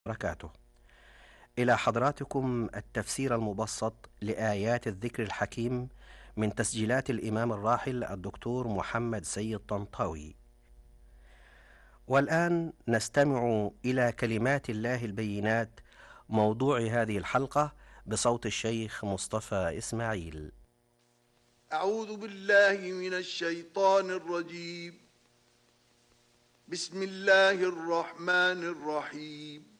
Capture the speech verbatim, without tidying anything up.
وبركاته. إلى حضراتكم التفسير المبسط لآيات الذكر الحكيم من تسجيلات الإمام الراحل الدكتور محمد سيد طنطاوي. والآن نستمع إلى كلمات الله البينات، موضوع هذه الحلقة بصوت الشيخ مصطفى إسماعيل. أعوذ بالله من الشيطان الرجيم. بسم الله الرحمن الرحيم.